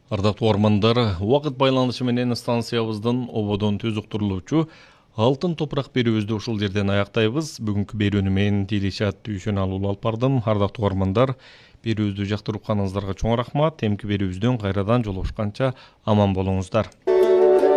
Ардактуу угармандар, убакыт байланышы менен станциябыздын ободон түз уктурулуучу алтын топурак берүүбүздү ушул жерден аяктайбыз. Бүгүнкү берүүнү мен Дилишат Дүйшөналуу алып бардым. Ардактуу угармандар, берүүбүздү жактырып каныңыздарга чоң рахмат. Эмки берүүбүздөн кайрадан жолугушканча аман болуңуздар.